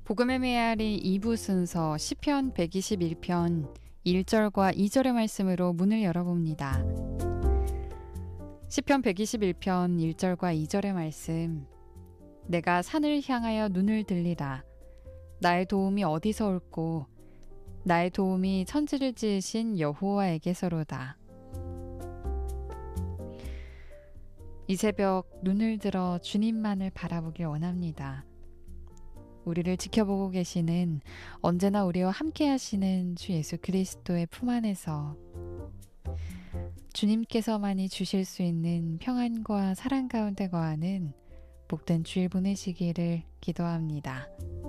복음의 메아리 2부 순서 시편 121편 1절과 2절의 말씀으로 문을 열어봅니다. 시편 121편 1절과 2절의 말씀. 내가 산을 향하여 눈을 들리라. 나의 도움이 어디서 올꼬? 나의 도움이 천지를 지으신 여호와에게서로다. 이 새벽 눈을 들어 주님만을 바라보길 원합니다. 우리를 지켜보고 계시는, 언제나 우리와 함께 하시는 주 예수 그리스도의 품 안에서 주님께서만이 주실 수 있는 평안과 사랑 가운데 거하는 복된 주일 보내시기를 기도합니다.